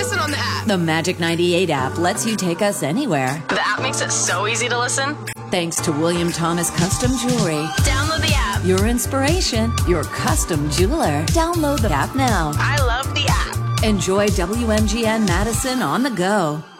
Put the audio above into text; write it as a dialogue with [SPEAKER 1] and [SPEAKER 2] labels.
[SPEAKER 1] listen on the app.
[SPEAKER 2] The Magic 98 app lets you take us anywhere.
[SPEAKER 1] The app makes it so easy to listen.
[SPEAKER 2] Thanks to William Thomas Custom Jewelry.
[SPEAKER 1] Download the app.
[SPEAKER 2] Your inspiration, your custom jeweler. Download the app now.
[SPEAKER 1] I love the app.
[SPEAKER 2] Enjoy WMGN Madison on the go.